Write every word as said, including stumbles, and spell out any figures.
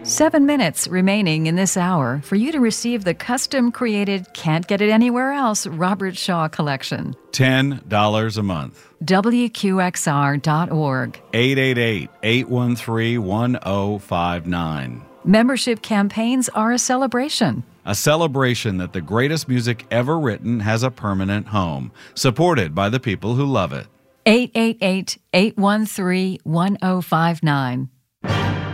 Seven minutes remaining in this hour for you to receive the custom-created Can't Get It Anywhere Else Robert Shaw Collection. ten dollars a month. W Q X R dot org. eight eight eight, eight one three, one zero five nine. Membership campaigns are a celebration. A celebration that the greatest music ever written has a permanent home, supported by the people who love it. eight eight eight, eight one three, one zero five nine.